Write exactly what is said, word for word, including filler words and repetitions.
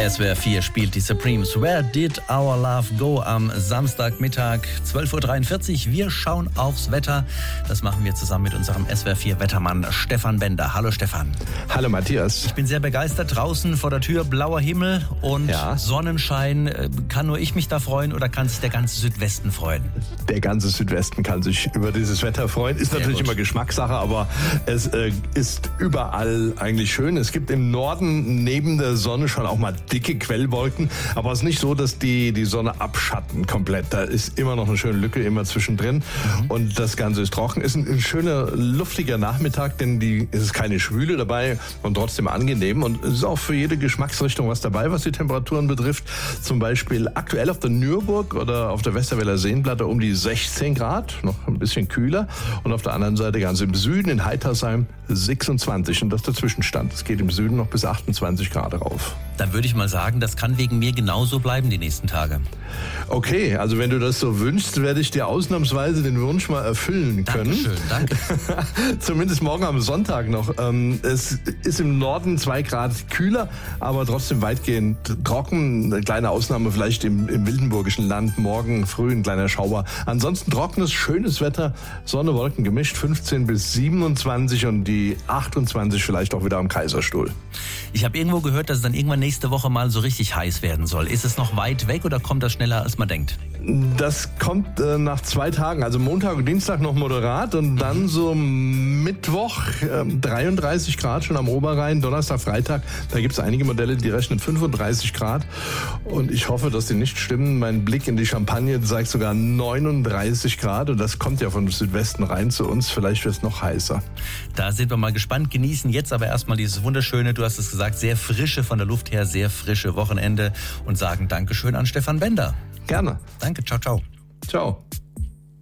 S W R vier spielt die Supremes. Where did our love go? Am Samstagmittag zwölf Uhr dreiundvierzig. Wir schauen aufs Wetter. Das machen wir zusammen mit unserem S W R vier Wettermann Stefan Bender. Hallo Stefan. Hallo Matthias. Ich bin sehr begeistert. Draußen vor der Tür blauer Himmel und ja. Sonnenschein. Kann nur ich mich da freuen oder kann sich der ganze Südwesten freuen? Der ganze Südwesten kann sich über dieses Wetter freuen. Ist sehr natürlich gut. Immer Geschmackssache, aber es äh, ist überall eigentlich schön. Es gibt im Norden neben der Sonne schon auch mal dicke Quellwolken, aber es ist nicht so, dass die die Sonne abschatten komplett. Da ist immer noch eine schöne Lücke immer zwischendrin mhm. und das Ganze ist trocken. Ist ein, ein schöner, luftiger Nachmittag, denn die, es ist keine Schwüle dabei und trotzdem angenehm und es ist auch für jede Geschmacksrichtung was dabei, was die Temperaturen betrifft. Zum Beispiel aktuell auf der Nürburg oder auf der Westerweller Seenplatte um die sechzehn Grad, noch ein bisschen kühler und auf der anderen Seite ganz im Süden in Heitersheim sechsundzwanzig und das ist der Zwischenstand. Es geht im Süden noch bis achtundzwanzig Grad rauf. Dann würde ich mal sagen, das kann wegen mir genauso bleiben die nächsten Tage. Okay, also wenn du das so wünschst, werde ich dir ausnahmsweise den Wunsch mal erfüllen können. Dankeschön, danke. Zumindest morgen am Sonntag noch. Es ist im Norden zwei Grad kühler, aber trotzdem weitgehend trocken. Eine kleine Ausnahme vielleicht im, im Wildenburgischen Land. Morgen früh ein kleiner Schauer. Ansonsten trockenes, schönes Wetter. Sonne, Wolken gemischt. fünfzehn bis siebenundzwanzig und die achtundzwanzig vielleicht auch wieder am Kaiserstuhl. Ich habe irgendwo gehört, dass es dann irgendwann nächste Woche mal so richtig heiß werden soll. Ist es noch weit weg oder kommt das schneller, als man denkt? Das kommt äh, nach zwei Tagen, also Montag und Dienstag noch moderat und dann so Mittwoch äh, dreiunddreißig Grad schon am Oberrhein, Donnerstag, Freitag, da gibt es einige Modelle, die rechnen fünfunddreißig Grad und ich hoffe, dass die nicht stimmen. Mein Blick in die Champagne zeigt sogar neununddreißig Grad und das kommt ja von Südwesten rein zu uns, vielleicht wird es noch heißer. Da sind wir mal gespannt, genießen jetzt aber erstmal dieses wunderschöne, du hast es gesagt, sehr frische, von der Luft her sehr frische Wochenende und sagen Dankeschön an Stefan Bender. Gerne. Danke, ciao, ciao. Ciao.